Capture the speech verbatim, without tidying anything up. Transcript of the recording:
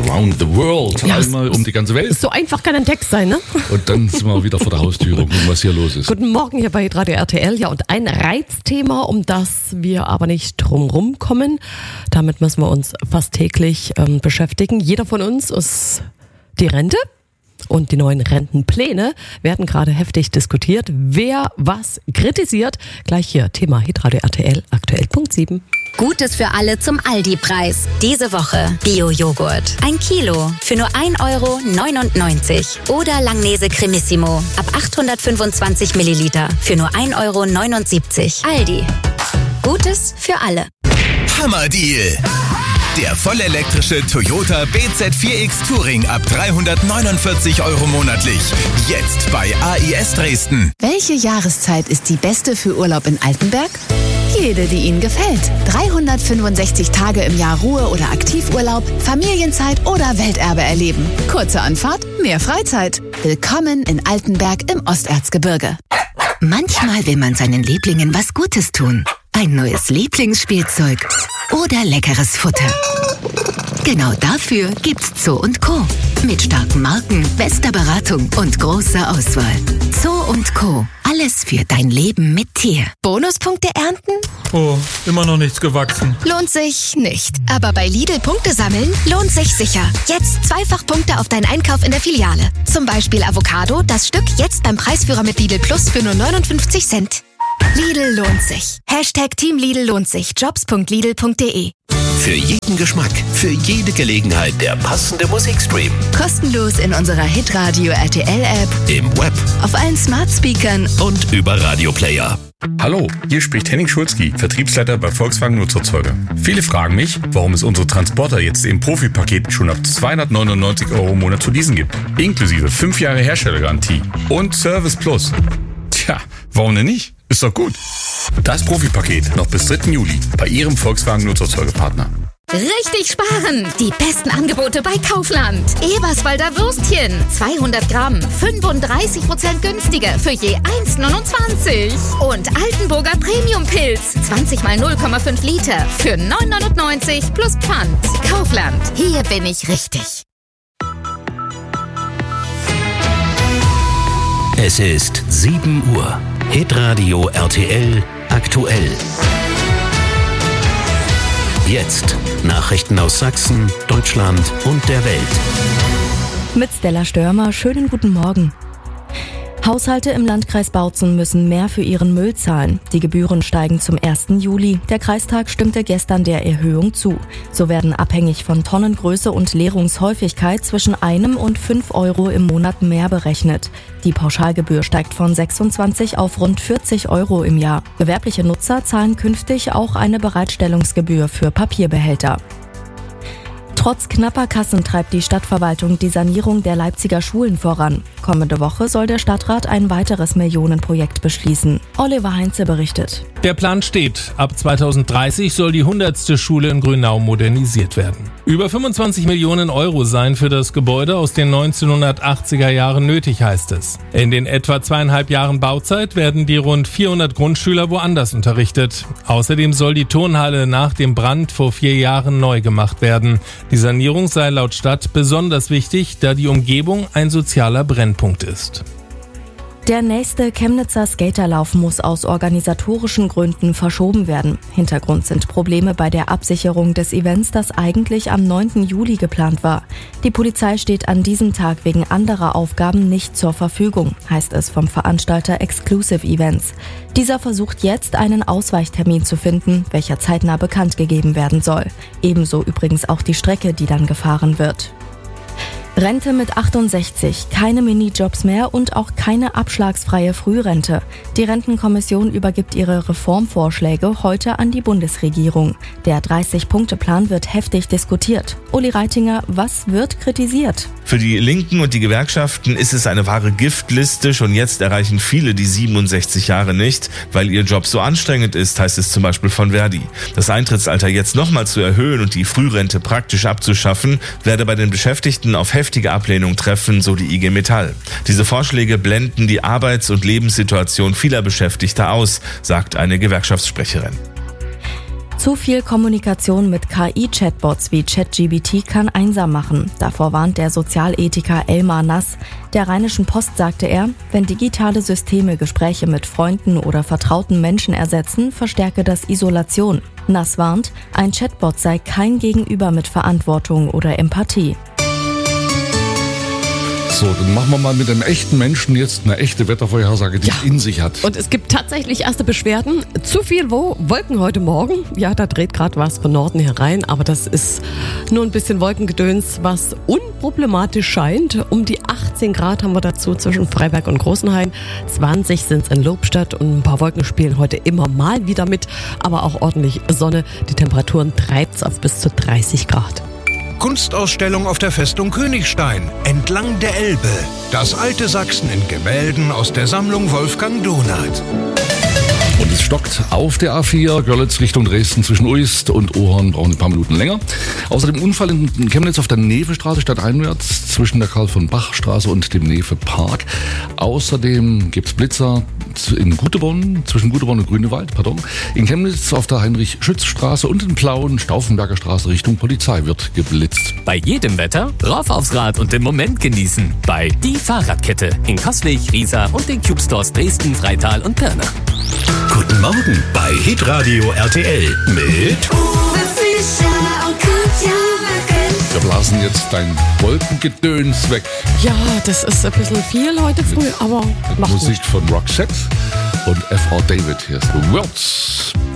around the world. Ja, Einmal um die ganze Welt. So einfach kann ein Text sein, ne? Und dann sind wir wieder vor der Haustür und gucken, was hier los ist. Guten Morgen hier bei Radio R T L. Ja, und ein Reizthema, um das wir aber nicht drumrum kommen. Damit müssen wir uns fast täglich ähm, beschäftigen. Jeder von uns ist die Rente. Und die neuen Rentenpläne werden gerade heftig diskutiert. Wer was kritisiert, gleich hier Thema Hitradio R T L, aktuell Punkt sieben. Gutes für alle zum Aldi-Preis. Diese Woche Bio-Joghurt. Ein Kilo für nur ein Euro neunundneunzig. Oder Langnese Cremissimo ab achthundertfünfundzwanzig Milliliter für nur ein Euro neunundsiebzig. Aldi. Gutes für alle. Hammer-Deal. Der vollelektrische Toyota B Z vier X Touring ab dreihundertneunundvierzig Euro monatlich. Jetzt bei A I S Dresden. Welche Jahreszeit ist die beste für Urlaub in Altenberg? Jede, die Ihnen gefällt. dreihundertfünfundsechzig Tage im Jahr Ruhe- oder Aktivurlaub, Familienzeit oder Welterbe erleben. Kurze Anfahrt, mehr Freizeit. Willkommen in Altenberg im Osterzgebirge. Manchmal will man seinen Lieblingen was Gutes tun. Ein neues Lieblingsspielzeug oder leckeres Futter. Genau dafür gibt's Zoo und Co. Mit starken Marken, bester Beratung und großer Auswahl. Zoo und Co. Alles für dein Leben mit Tier. Bonuspunkte ernten? Oh, immer noch nichts gewachsen. Lohnt sich nicht. Aber bei Lidl Punkte sammeln lohnt sich sicher. Jetzt zweifach Punkte auf deinen Einkauf in der Filiale. Zum Beispiel Avocado, das Stück jetzt beim Preisführer mit Lidl Plus für nur neunundfünfzig Cent. Lidl lohnt sich. Hashtag Team Lidl lohnt sich. Jobs punkt lidl punkt de. Für jeden Geschmack, für jede Gelegenheit der passende Musikstream. Kostenlos in unserer Hitradio R T L App, Im Web auf allen Smart Speakern und über Radioplayer. Hallo, hier spricht Henning Schulzki, Vertriebsleiter bei Volkswagen Nutzerzeuger. Viele fragen mich, warum es unsere Transporter jetzt im Profipaket schon ab zweihundertneunundneunzig Euro im Monat zu leasen gibt. Inklusive fünf Jahre Herstellergarantie und Service Plus. Tja, warum denn nicht? Ist doch gut. Das Profipaket noch bis dritten Juli bei Ihrem Volkswagen Nutzerzeugerpartner. Richtig sparen! Die besten Angebote bei Kaufland. Eberswalder Würstchen. zweihundert Gramm. fünfunddreißig Prozent günstiger für je eins neunundzwanzig. Und Altenburger Premium-Pilz. zwanzig mal null Komma fünf Liter für neun neunundneunzig plus Pfand. Kaufland. Hier bin ich richtig. Es ist sieben Uhr. Hitradio R T L aktuell. Jetzt Nachrichten aus Sachsen, Deutschland und der Welt. Mit Stella Störmer, schönen guten Morgen. Haushalte im Landkreis Bautzen müssen mehr für ihren Müll zahlen. Die Gebühren steigen zum ersten Juli. Der Kreistag stimmte gestern der Erhöhung zu. So werden abhängig von Tonnengröße und Leerungshäufigkeit zwischen einem und fünf Euro im Monat mehr berechnet. Die Pauschalgebühr steigt von sechsundzwanzig auf rund vierzig Euro im Jahr. Gewerbliche Nutzer zahlen künftig auch eine Bereitstellungsgebühr für Papierbehälter. Trotz knapper Kassen treibt die Stadtverwaltung die Sanierung der Leipziger Schulen voran. Kommende Woche soll der Stadtrat ein weiteres Millionenprojekt beschließen. Oliver Heinze berichtet. Der Plan steht. Ab zweitausenddreißig soll die hundertste Schule in Grünau modernisiert werden. Über fünfundzwanzig Millionen Euro seien für das Gebäude aus den neunzehnhundertachtziger Jahren nötig, heißt es. In den etwa zweieinhalb Jahren Bauzeit werden die rund vierhundert Grundschüler woanders unterrichtet. Außerdem soll die Turnhalle nach dem Brand vor vier Jahren neu gemacht werden. Die Sanierung sei laut Stadt besonders wichtig, da die Umgebung ein sozialer Brennpunkt ist. Der nächste Chemnitzer Skaterlauf muss aus organisatorischen Gründen verschoben werden. Hintergrund sind Probleme bei der Absicherung des Events, das eigentlich am neunten Juli geplant war. Die Polizei steht an diesem Tag wegen anderer Aufgaben nicht zur Verfügung, heißt es vom Veranstalter Exclusive Events. Dieser versucht jetzt einen Ausweichtermin zu finden, welcher zeitnah bekannt gegeben werden soll. Ebenso übrigens auch die Strecke, die dann gefahren wird. Rente mit achtundsechzig, keine Minijobs mehr und auch keine abschlagsfreie Frührente. Die Rentenkommission übergibt ihre Reformvorschläge heute an die Bundesregierung. Der dreißig-Punkte-Plan wird heftig diskutiert. Uli Reitinger, was wird kritisiert? Für die Linken und die Gewerkschaften ist es eine wahre Giftliste. Schon jetzt erreichen viele die siebenundsechzig Jahre nicht, weil ihr Job so anstrengend ist, heißt es zum Beispiel von Verdi. Das Eintrittsalter jetzt nochmal zu erhöhen und die Frührente praktisch abzuschaffen, werde bei den Beschäftigten auf heftige Ablehnung treffen, so die I G Metall. Diese Vorschläge blenden die Arbeits- und Lebenssituation vieler Beschäftigter aus, sagt eine Gewerkschaftssprecherin. Zu viel Kommunikation mit K I-Chatbots wie ChatGPT kann einsam machen. Davor warnt der Sozialethiker Elmar Nass. Der Rheinischen Post sagte er, wenn digitale Systeme Gespräche mit Freunden oder vertrauten Menschen ersetzen, verstärke das Isolation. Nass warnt, ein Chatbot sei kein Gegenüber mit Verantwortung oder Empathie. So, dann machen wir mal mit einem echten Menschen jetzt eine echte Wettervorhersage, die Ja. es in sich hat. Und es gibt tatsächlich erste Beschwerden. Zu viel Wo- Wolken heute Morgen. Ja, da dreht gerade was von Norden herein, aber das ist nur ein bisschen Wolkengedöns, was unproblematisch scheint. Um die achtzehn Grad haben wir dazu zwischen Freiberg und Großenhain. zwanzig sind es in Lobstadt und ein paar Wolken spielen heute immer mal wieder mit, aber auch ordentlich Sonne. Die Temperaturen treibt es auf bis zu dreißig Grad. Kunstausstellung auf der Festung Königstein, entlang der Elbe. Das alte Sachsen in Gemälden aus der Sammlung Wolfgang Donath. Und es stockt auf der A vier, Görlitz Richtung Dresden zwischen Uist und Ohorn, brauchen ein paar Minuten länger. Außerdem Unfall in Chemnitz auf der Nevestraße stadteinwärts zwischen der Karl-von-Bach-Straße und dem Neve-Park. Außerdem gibt's Blitzer in Guteborn, zwischen Guteborn und Grünewald, pardon. In Chemnitz auf der Heinrich-Schütz-Straße und in Plauen, Stauffenberger Straße Richtung Polizei wird geblitzt. Bei jedem Wetter rauf aufs Rad und den Moment genießen. Bei Die Fahrradkette in Coswig, Riesa und den Cube Stores Dresden, Freital und Pirna. Guten Morgen bei Hitradio R T L mit Uwe Fischer und Katja Mücken. Wir blasen jetzt dein Wolkengedöns weg. Ja, das ist ein bisschen viel heute früh, aber Mit macht Musik nichts. von Roxette und F R David. Hier ist The Words.